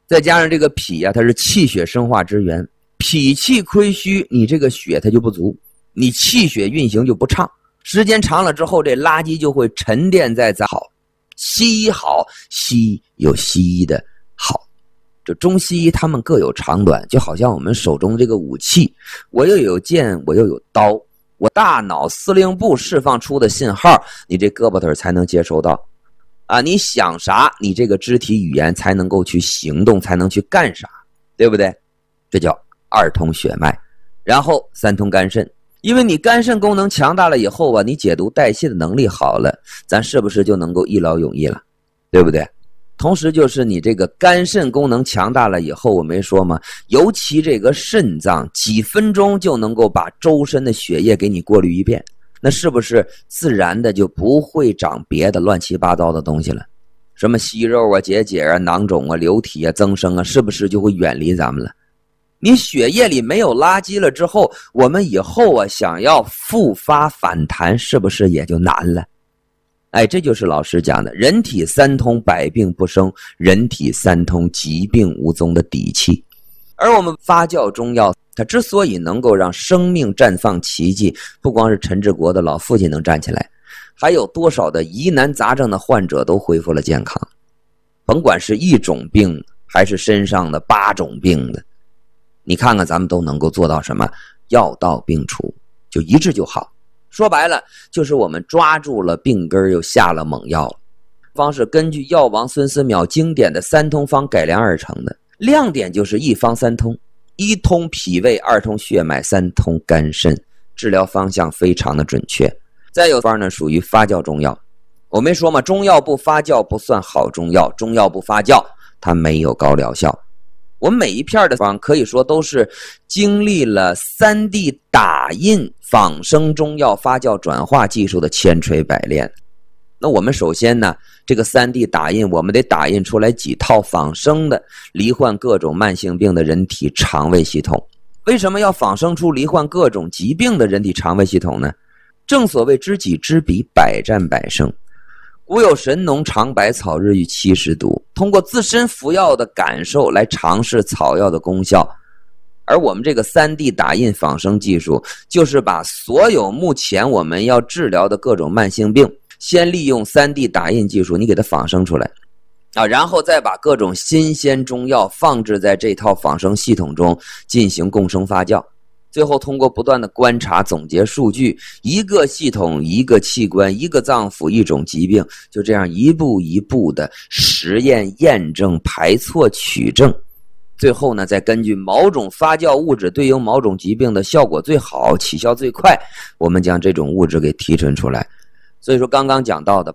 再加上这个脾啊，它是气血生化之源，脾气亏虚，你这个血它就不足，你气血运行就不畅，时间长了之后，这垃圾就会沉淀在咱好。西医好，西医有西医的好，这中西医他们各有长短，就好像我们手中这个武器，我又有剑，我又有刀，我大脑司令部释放出的信号，你这胳膊腿才能接收到啊！你想啥，你这个肢体语言才能够去行动，才能去干啥，对不对？这叫二通血脉，然后三通肝肾。因为你肝肾功能强大了以后啊，你解毒代谢的能力好了，咱是不是就能够一劳永逸了，对不对？同时就是你这个肝肾功能强大了以后，我没说吗？尤其这个肾脏几分钟就能够把周身的血液给你过滤一遍，那是不是自然的就不会长别的乱七八糟的东西了？什么息肉啊、结节啊、囊肿啊、流体啊、增生啊，是不是就会远离咱们了？你血液里没有垃圾了之后，我们以后啊想要复发反弹，是不是也就难了？哎，这就是老师讲的人体三通，百病不生，人体三通，疾病无踪的底气。而我们发酵中药，它之所以能够让生命绽放奇迹，不光是陈志国的老父亲能站起来，还有多少的疑难杂症的患者都恢复了健康。甭管是一种病还是身上的8种病的，你看看咱们都能够做到什么？药到病除，就一治就好。说白了，就是我们抓住了病根，又下了猛药了。方是根据药王孙思邈经典的三通方改良而成的，亮点就是一方三通，一通脾胃，二通血脉，三通肝肾，治疗方向非常的准确。再有方呢，属于发酵中药。我没说嘛，中药不发酵不算好中药，中药不发酵它没有高疗效。我们每一片的方可以说都是经历了3D 打印仿生中药发酵转化技术的千锤百炼。那我们首先呢，这个3D 打印我们得打印出来几套仿生的罹患各种慢性病的人体肠胃系统。为什么要仿生出罹患各种疾病的人体肠胃系统呢？正所谓知己知彼，百战百胜。古有神农尝百草，日遇70毒，通过自身服药的感受来尝试草药的功效。而我们这个 3D 打印仿生技术，就是把所有目前我们要治疗的各种慢性病，先利用 3D 打印技术你给它仿生出来啊，然后再把各种新鲜中药放置在这套仿生系统中进行共生发酵。最后通过不断的观察总结数据，一个系统一个器官一个脏腑一种疾病，就这样一步一步的实验验证排错取证，最后呢再根据某种发酵物质对应某种疾病的效果最好起效最快，我们将这种物质给提纯出来。所以说刚刚讲到的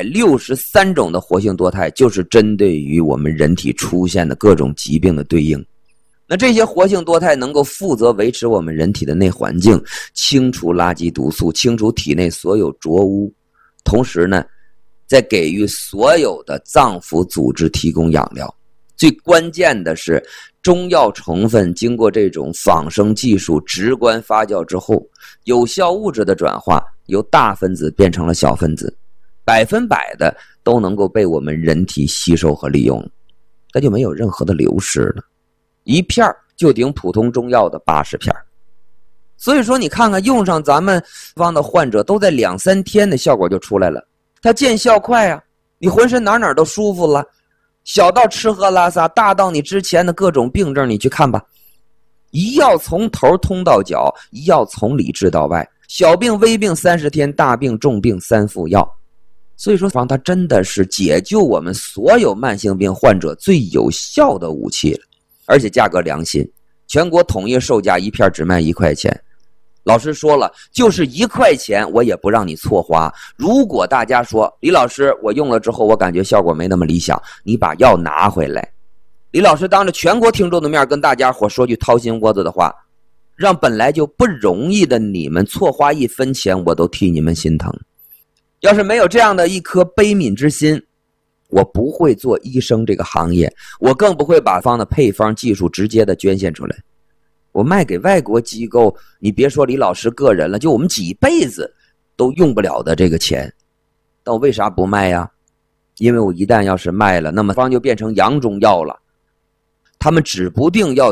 863种的活性多肽，就是针对于我们人体出现的各种疾病的对应。那这些活性多肽能够负责维持我们人体的内环境，清除垃圾毒素，清除体内所有浊污，同时呢再给予所有的脏腑组织提供养料。最关键的是中药成分经过这种仿生技术直观发酵之后，有效物质的转化由大分子变成了小分子，100%的都能够被我们人体吸收和利用，它就没有任何的流失了，一片就顶普通中药的80片。所以说你看看用上咱们方的患者都在2-3天的效果就出来了，它见效快啊，你浑身哪都舒服了，小到吃喝拉撒，大到你之前的各种病症你去看吧，一药从头通到脚，一药从里治到外，小病微病30天，大病重病3副药。所以说方它真的是解救我们所有慢性病患者最有效的武器了，而且价格良心，全国统一售价一片只卖1块钱。老师说了，就是1块钱我也不让你错花。如果大家说李老师我用了之后我感觉效果没那么理想，你把药拿回来，李老师当着全国听众的面跟大家伙说句掏心窝子的话，让本来就不容易的你们错花1分钱我都替你们心疼。要是没有这样的一颗悲悯之心，我不会做医生这个行业，我更不会把方的配方技术直接的捐献出来。我卖给外国机构，你别说李老师个人了，就我们几辈子都用不了的这个钱，但我为啥不卖呀？因为我一旦要是卖了，那么方就变成洋中药了。 他们指不定要